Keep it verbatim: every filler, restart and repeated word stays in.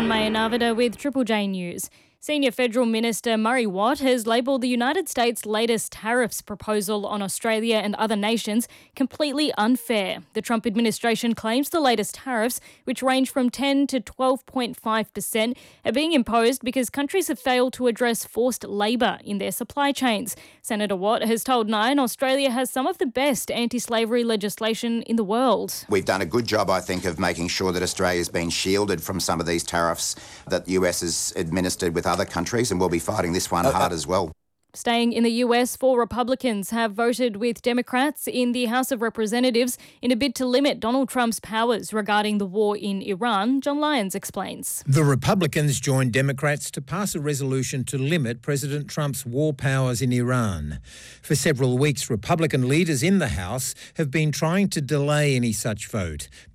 Jan Mayanavida with Triple J News. Senior Federal Minister Murray Watt has labelled the United States' latest tariffs proposal on Australia and other nations completely unfair. The Trump administration claims the latest tariffs, which range from ten to twelve point five percent, are being imposed because countries have failed to address forced labour in their supply chains. Senator Watt has told Nine Australia has some of the best anti-slavery legislation in the world. We've done a good job, I think, of making sure that Australia's been shielded from some of these tariffs that the U S has administered with other countries, and we'll be fighting this one hard as well. Staying in the U S, four Republicans have voted with Democrats in the House of Representatives in a bid to limit Donald Trump's powers regarding the war in Iran. John Lyons explains. The Republicans joined Democrats to pass a resolution to limit President Trump's war powers in Iran. For several weeks, Republican leaders in the House have been trying to delay any such vote.